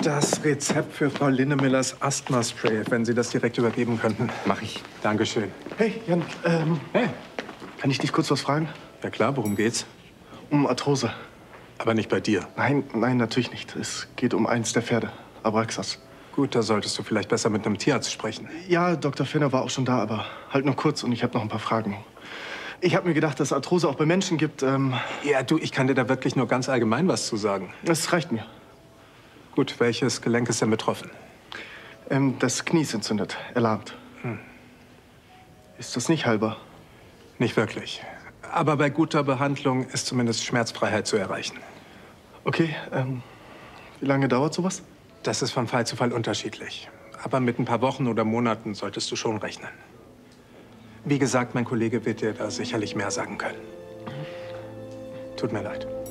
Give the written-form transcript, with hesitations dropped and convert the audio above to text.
Das Rezept für Frau Linnemillers Asthma-Spray, wenn Sie das direkt übergeben könnten. Mach ich. Dankeschön. Hey, Jan, Hey, kann ich dich kurz was fragen? ja klar, worum geht's? Um Arthrose. Aber nicht bei dir. Nein, natürlich nicht. Es geht um eins der Pferde, Abraxas. Gut, da solltest du vielleicht besser mit einem Tierarzt sprechen. Ja, Dr. Finner war auch schon da, aber halt nur kurz und ich habe noch ein paar Fragen. Ich habe mir gedacht, dass es Arthrose auch bei Menschen gibt. Ja, du, ich kann dir da wirklich nur ganz allgemein was zu sagen. Das reicht mir. Gut, welches Gelenk ist denn betroffen? Das Knie ist entzündet, erlahmt. Ist das nicht heilbar? Nicht wirklich. Aber bei guter Behandlung ist zumindest Schmerzfreiheit zu erreichen. Okay, wie lange dauert sowas? Das ist von Fall zu Fall unterschiedlich. Aber mit ein paar Wochen oder Monaten solltest du schon rechnen. Wie gesagt, mein Kollege wird dir da sicherlich mehr sagen können. Tut mir leid.